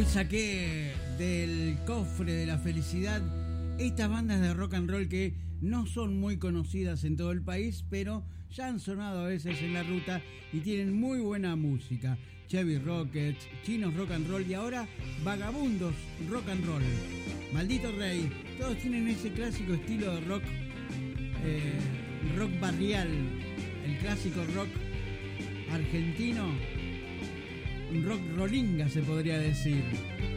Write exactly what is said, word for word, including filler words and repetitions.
Hoy saqué del cofre de la felicidad estas bandas de rock and roll que no son muy conocidas en todo el país, pero ya han sonado a veces en la ruta y tienen muy buena música. Chevy Rockets, Chinos Rock and Roll y ahora Vagabundos Rock and Roll. Maldito Rey, todos tienen ese clásico estilo de rock, eh, rock barrial, el clásico rock argentino, un rock rollinga se podría decir.